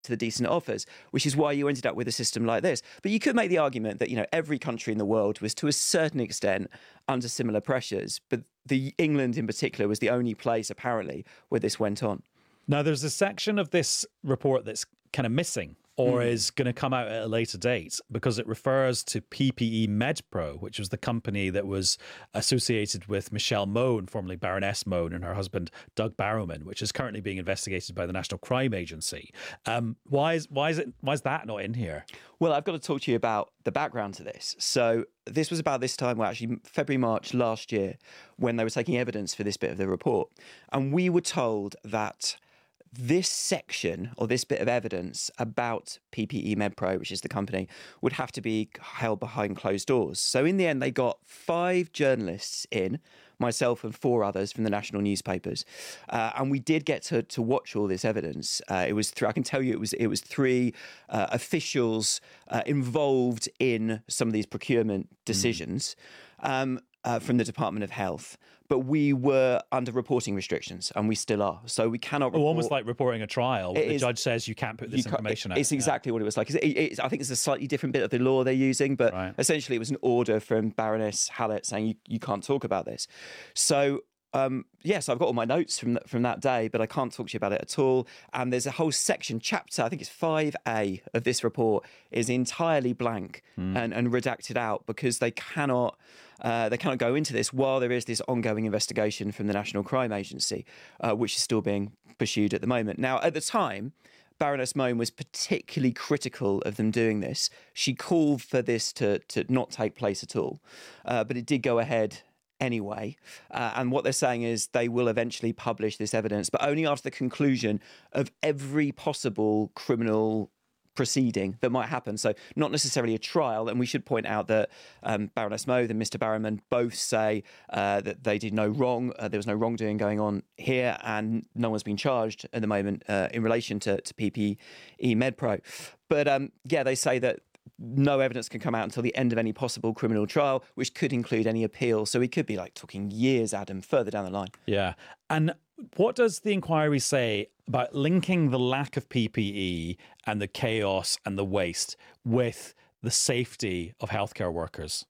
to the decent offers, which is why you ended up with a system like this. But you could make the argument that, every country in the world was to a certain extent under similar pressures, but the England in particular was the only place apparently where this went on. Now, there's a section of this report that's kind of missing or is going to come out at a later date because it refers to PPE MedPro, which was the company that was associated with Michelle Mone, formerly Baroness Mone, and her husband, Doug Barrowman, which is currently being investigated by the National Crime Agency. Why is that not in here? Well, I've got to talk to you about the background to this. So this was about this time, actually February, March last year, when they were taking evidence for this bit of the report. And we were told that this section or this bit of evidence about PPE MedPro, which is the company, would have to be held behind closed doors. So in the end, they got 5 journalists in, myself and 4 others from the national newspapers. And we did get to watch all this evidence. It was I can tell you it was 3 officials involved in some of these procurement decisions. From the Department of Health, but we were under reporting restrictions, and we still are. So we cannot report. Almost like reporting a trial. The judge says you can't put this information out. It's exactly what it was like. I think it's a slightly different bit of the law they're using, but essentially it was an order from Baroness Hallett saying you can't talk about this. So yes, I've got all my notes from that day, but I can't talk to you about it at all. And there's a whole section, chapter, I think it's 5A of this report, is entirely blank and redacted out because they cannot go into this while there is this ongoing investigation from the National Crime Agency, which is still being pursued at the moment. Now, at the time, Baroness Mone was particularly critical of them doing this. She called for this to not take place at all, but it did go ahead anyway. And what they're saying is they will eventually publish this evidence, but only after the conclusion of every possible criminal proceeding that might happen. So not necessarily a trial. And we should point out that Baroness Mone and Mr. Barrowman both say that they did no wrong. There was no wrongdoing going on here, and no one's been charged at the moment in relation to PPE MedPro. But they say that no evidence can come out until the end of any possible criminal trial, which could include any appeal. So we could be talking years, Adam, further down the line. Yeah. And what does the inquiry say about linking the lack of PPE and the chaos and the waste with the safety of healthcare workers?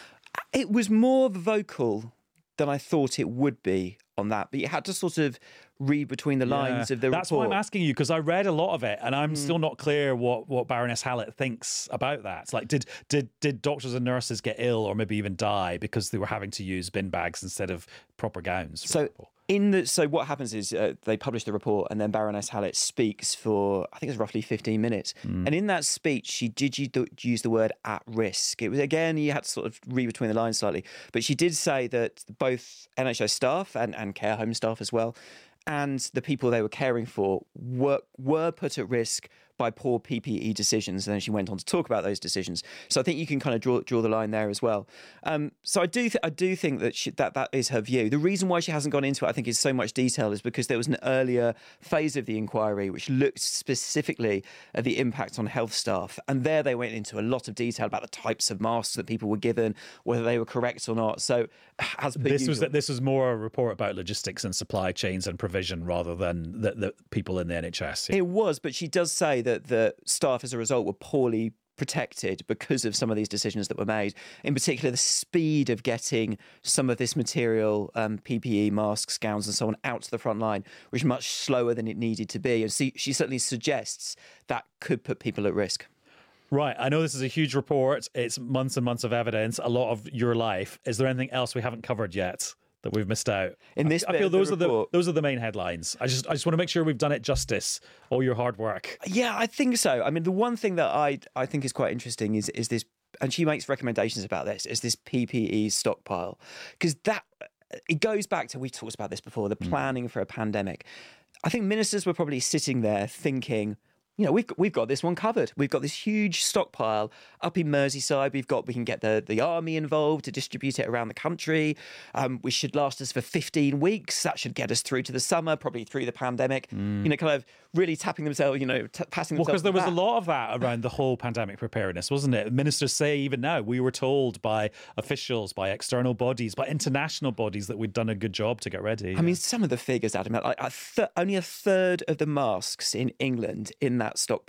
It was more vocal than I thought it would be on that, but you had to sort of read between the lines of the That's report. why I'm asking you, because I read a lot of it and I'm still not clear what Baroness Hallett thinks about that. It's like, did doctors and nurses get ill or maybe even die because they were having to use bin bags instead of proper gowns, for example? So what happens is they publish the report, and then Baroness Hallett speaks for, I think it's roughly 15 minutes. And in that speech, she did use the word at risk. It was, again, you had to sort of read between the lines slightly, but she did say that both NHS staff and care home staff as well, and the people they were caring for were put at risk by poor PPE decisions. And then she went on to talk about those decisions. So I think you can kind of draw the line there as well. So I do think that that is her view. The reason why she hasn't gone into it, I think, is so much detail is because there was an earlier phase of the inquiry which looked specifically at the impact on health staff. And there they went into a lot of detail about the types of masks that people were given, whether they were correct or not. So as per usual, this was more a report about logistics and supply chains and provision rather than the people in the NHS. It was, but she does say that the staff as a result were poorly protected because of some of these decisions that were made. In particular, the speed of getting some of this material, PPE, masks, gowns and so on, out to the front line was much slower than it needed to be. And she certainly suggests that could put people at risk. Right. I know this is a huge report. It's months and months of evidence, a lot of your life. Is there anything else we haven't covered yet that we've missed out? In this, I feel those are the main headlines. I just want to make sure we've done it justice. All your hard work. Yeah, I think so. I mean, the one thing that I think is quite interesting is this, and she makes recommendations about this, is this PPE stockpile, because it goes back to, we talked about this before, the planning for a pandemic. I think ministers were probably sitting there thinking, we've got this one covered. We've got this huge stockpile up in Merseyside. We can get the army involved to distribute it around the country. We should last us for 15 weeks. That should get us through to the summer, probably through the pandemic. Kind of really tapping themselves, passing themselves. Well, because there was a lot of that around the whole pandemic preparedness, wasn't it? Ministers say even now, we were told by officials, by external bodies, by international bodies that we'd done a good job to get ready. I mean, some of the figures, Adam, only a third of the masks in England in that stockpile